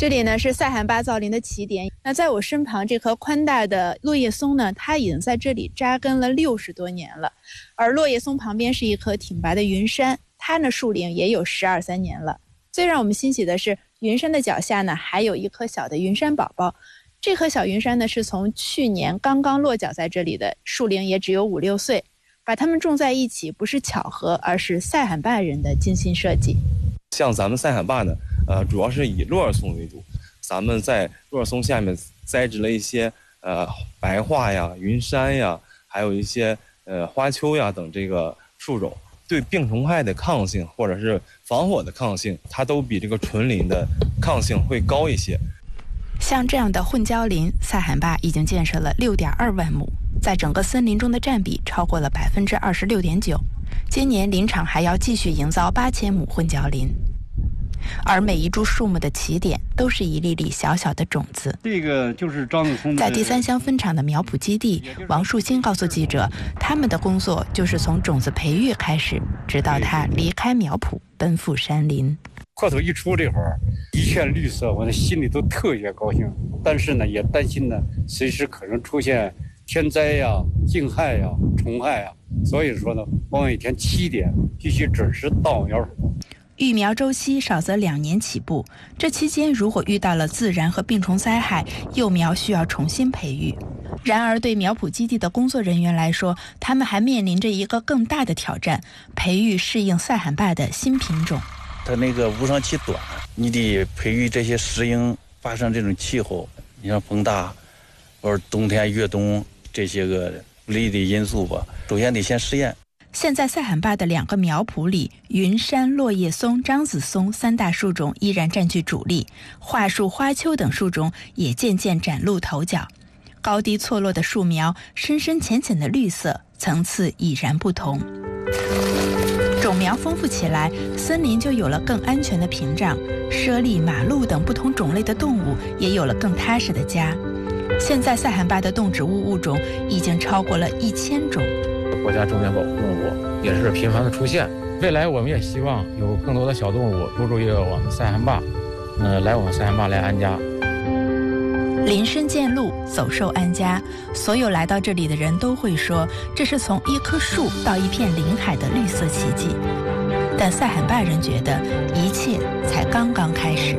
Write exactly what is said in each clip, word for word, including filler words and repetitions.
这里呢是塞罕坝造林的起点。那在我身旁这棵宽大的落叶松呢，它已经在这里扎根了六十多年了。而落叶松旁边是一棵挺拔的云杉，它呢树龄也有十二三年了。最让我们欣喜的是，云杉的脚下呢还有一颗小的云杉宝宝。这棵小云杉呢是从去年刚刚落脚在这里的，树龄也只有五六岁。把它们种在一起不是巧合，而是塞罕坝人的精心设计。 像咱们塞罕坝呢，呃，主要是以落叶松为主。咱们在落叶松下面栽植了一些呃白桦呀、云杉呀，还有一些呃花楸呀等这个树种，对病虫害的抗性或者是防火的抗性，它都比这个纯林的抗性会高一些。 像这样的混交林，塞罕坝已经建设了六点二万亩，在整个森林中的占比超过了百分之二十六点九。今年林场还要继续营造八千亩混交林，而每一株树木的起点都是一粒粒小小的种子。 这个就是张子松在第三乡分场的苗圃基地，王树新告诉记者，他们的工作就是从种子培育开始，直到他离开苗圃奔赴山林。 块头一出这会儿，一片绿色，我的心里都特别高兴。但是呢，也担心呢，随时可能出现天灾呀、惊害呀、虫害呀。所以说呢，我每天七点必须准时到苗圃。 育苗周期少则两年起步，这期间如果遇到了自然和病虫灾害，幼苗需要重新培育。然而，对苗圃基地的工作人员来说，他们还面临着一个更大的挑战：培育适应塞罕坝的新品种。 它那个无霜期短，你得培育这些适应发生这种气候，你像风大，或者冬天越冬这些个不利的因素吧。首先得先试验。 现在塞罕坝的两个苗圃里，云杉、落叶松、樟子松三大树种依然占据主力，桦树、花楸等树种也渐渐崭露头角。高低错落的树苗，深深浅浅的绿色，层次已然不同。种苗丰富起来，森林就有了更安全的屏障，猞猁、马鹿等不同种类的动物也有了更踏实的家。现在塞罕坝的动植物物种已经超过了一千种。 国家重点保护动物也是频繁的出现，未来我们也希望有更多的小动物入驻于我们塞罕坝，呃，来我们塞罕坝来安家。 林深见鹿，走兽安家。所有来到这里的人都会说，这是从一棵树到一片林海的绿色奇迹。但塞罕坝人觉得，一切才刚刚开始。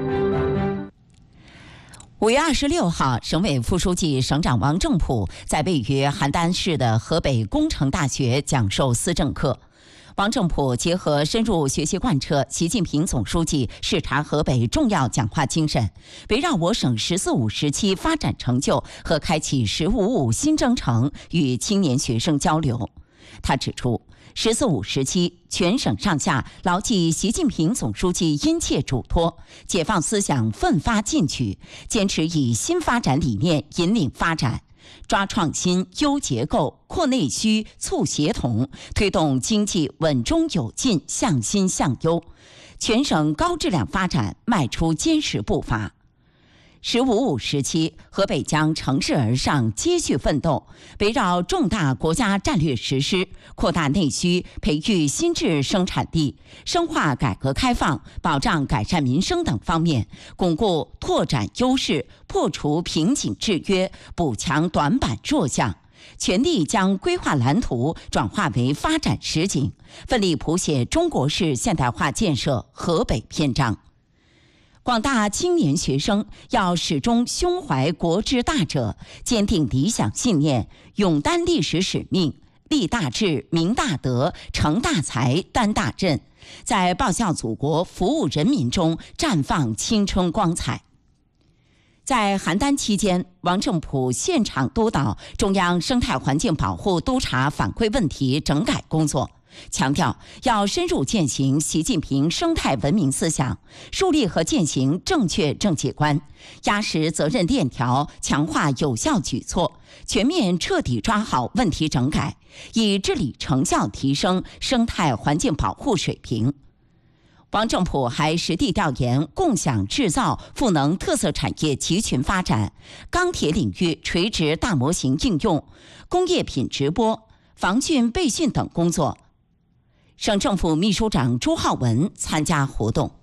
五月二十六号，省委副书记、省长王正普在位于邯郸市的河北工程大学讲授思政课。王正普结合深入学习贯彻习近平总书记视察河北重要讲话精神，围绕我省“十四五”时期发展成就和开启“十五五”新征程与青年学生交流。他指出，“十四五”时期，全省上下牢记习近平总书记殷切嘱托，解放思想奋发进取，坚持以新发展理念引领发展，抓创新、优结构、扩内需、促协同，推动经济稳中有进、向新向优，全省高质量发展迈出坚实步伐。十五五时期，河北将乘势而上，接续奋斗，围绕重大国家战略实施，扩大内需，培育新质生产力，深化改革开放，保障改善民生等方面，巩固拓展优势，破除瓶颈制约，补强短板弱项，全力将规划蓝图转化为发展实景，奋力谱写中国式现代化建设河北篇章。广大青年学生要始终胸怀国之大者，坚定理想信念，勇担历史使命，立大志、明大德、成大才、担大任，在报效祖国、服务人民中绽放青春光彩。在邯郸期间，王正普现场督导中央生态环境保护督查反馈问题整改工作，强调要深入践行习近平生态文明思想，树立和践行正确政绩观，压实责任链条，强化有效举措，全面彻底抓好问题整改，以治理成效提升生态环境保护水平。王正普还实地调研共享制造赋能特色产业集群发展、钢铁领域垂直大模型应用、工业品直播、防汛备汛等工作。省政府秘书长朱浩文参加活动。